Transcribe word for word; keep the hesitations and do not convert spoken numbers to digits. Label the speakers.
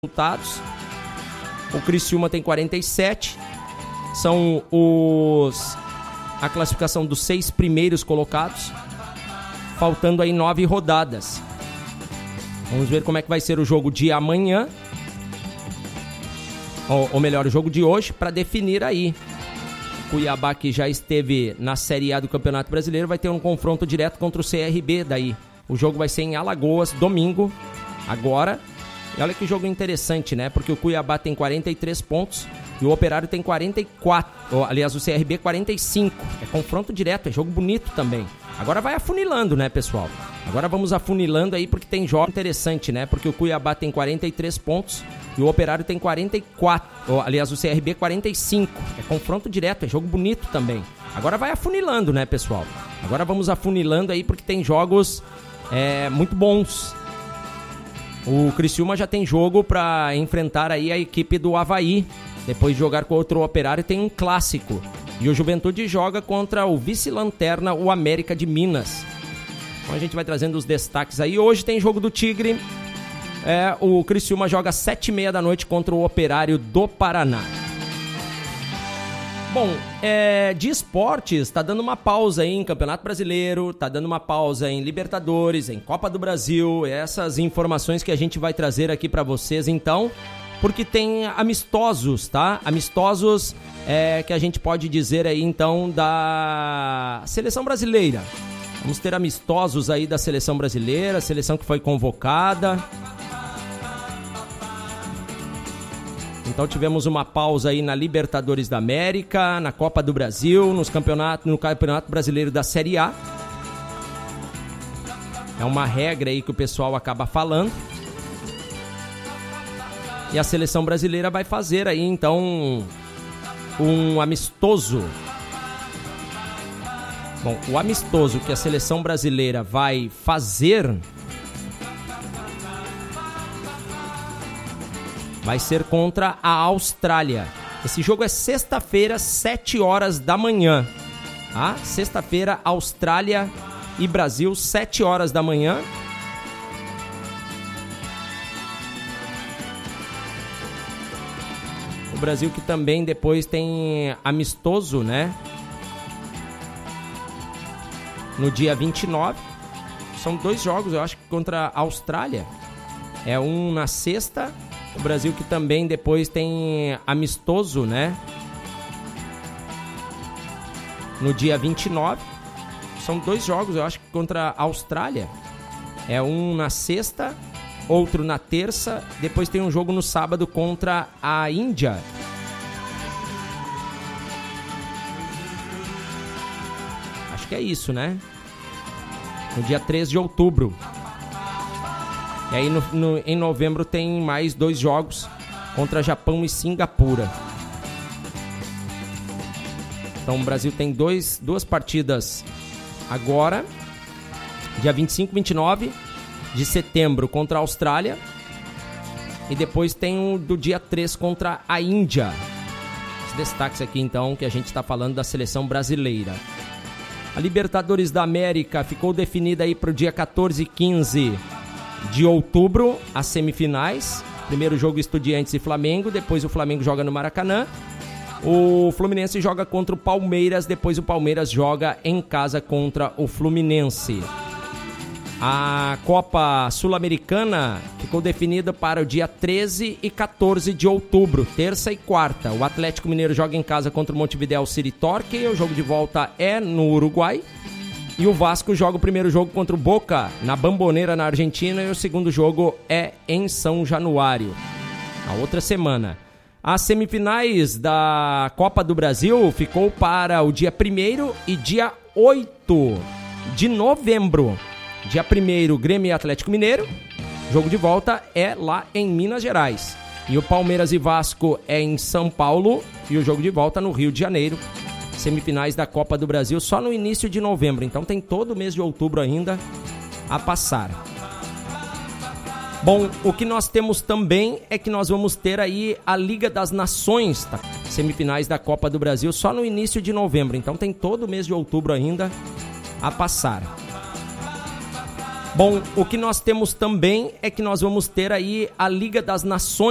Speaker 1: resultados. O Criciúma tem quarenta e sete. São os a classificação dos seis primeiros colocados. Faltando aí nove rodadas. Vamos ver como é que vai ser o jogo de amanhã. Ou, ou melhor, o jogo de hoje, para definir aí. Cuiabá, que já esteve na Série A do Campeonato Brasileiro, vai ter um confronto direto contra o C R B daí. O jogo vai ser em Alagoas, domingo, agora. E olha que jogo interessante, né? Porque o Cuiabá tem quarenta e três pontos e o Operário tem quarenta e quatro. Ou, aliás, o C R B quarenta e cinco. É confronto direto, é jogo bonito também. Agora vai afunilando, né, pessoal? Agora vamos afunilando aí porque tem jogo interessante, né? Porque o Cuiabá tem quarenta e três pontos e o Operário tem quarenta e quatro. Ou, aliás, o C R B quarenta e cinco. É confronto direto, é jogo bonito também. Agora vai afunilando, né, pessoal? Agora vamos afunilando aí porque tem jogos é, muito bons. O Criciúma já tem jogo para enfrentar aí a equipe do Avaí. Depois de jogar contra o Operário, tem um clássico. E o Juventude joga contra o vice-lanterna, o América de Minas. Então a gente vai trazendo os destaques aí. Hoje tem jogo do Tigre. É, o Criciúma joga às sete e meia da noite contra o Operário do Paraná. Bom, é, de esportes, tá dando uma pausa aí em Campeonato Brasileiro, tá dando uma pausa em Libertadores, em Copa do Brasil, essas informações que a gente vai trazer aqui para vocês, então, porque tem amistosos, tá? Amistosos é, que a gente pode dizer aí, então, da Seleção Brasileira. Vamos ter amistosos aí da Seleção Brasileira, seleção que foi convocada. Então tivemos uma pausa aí na Libertadores da América, na Copa do Brasil, nos campeonatos, no Campeonato Brasileiro da Série A. É uma regra aí que o pessoal acaba falando. E a seleção brasileira vai fazer aí, então, um amistoso. Bom, o amistoso que a seleção brasileira vai fazer vai ser contra a Austrália. Esse jogo é sexta-feira, sete horas da manhã. Tá? Sexta-feira, Austrália e Brasil, sete horas da manhã. O Brasil que também depois tem amistoso, né? No dia vinte e nove. São dois jogos, eu acho que contra a Austrália. É um na sexta. O Brasil que também depois tem amistoso, né? No dia vinte e nove. São dois jogos, eu acho que contra a Austrália. É um na sexta, outro na terça. Depois tem um jogo no sábado contra a Índia. Acho que é isso, né? No dia três de outubro. E aí no, no, em novembro tem mais dois jogos contra Japão e Singapura. Então o Brasil tem dois, duas partidas agora, dia vinte e cinco e vinte e nove de setembro contra a Austrália. E depois tem o do dia três contra a Índia. Os destaques aqui então que a gente está falando da seleção brasileira. A Libertadores da América ficou definida aí para o dia quatorze e quinze de outubro, as semifinais. Primeiro jogo Estudiantes e Flamengo, depois o Flamengo joga no Maracanã. O Fluminense joga contra o Palmeiras, depois o Palmeiras joga em casa contra o Fluminense. A Copa Sul-Americana ficou definida para o dia treze e quatorze de outubro, terça e quarta. O Atlético Mineiro joga em casa contra o Montevideo City Torque, o jogo de volta é no Uruguai. E o Vasco joga o primeiro jogo contra o Boca, na Bombonera, na Argentina, e o segundo jogo é em São Januário, na outra semana. As semifinais da Copa do Brasil ficou para o dia primeiro e dia oito de novembro. Dia primeiro, Grêmio e Atlético Mineiro. Jogo de volta é lá em Minas Gerais. E o Palmeiras e Vasco é em São Paulo. E o jogo de volta no Rio de Janeiro. Semifinais da Copa do Brasil só no início de novembro. Então tem todo o mês de outubro ainda a passar. Bom, o que nós temos também é que nós vamos ter aí a Liga das Nações. Tá? Semifinais da Copa do Brasil só no início de novembro. Então tem todo o mês de outubro ainda a passar. Bom, o que nós temos também é que nós vamos ter aí a Liga das Nações.